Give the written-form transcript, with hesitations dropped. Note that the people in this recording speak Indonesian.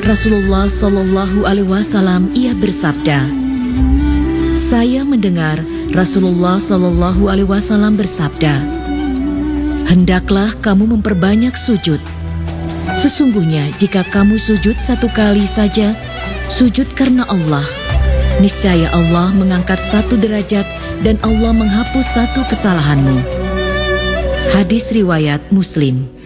Rasulullah Shallallahu Alaihi Wasallam ia bersabda, saya mendengar Rasulullah Shallallahu Alaihi Wasallam bersabda, hendaklah kamu memperbanyak sujud. Sesungguhnya jika kamu sujud satu kali saja, sujud karena Allah, niscaya Allah mengangkat satu derajat dan Allah menghapus satu kesalahanmu. Hadis riwayat Muslim.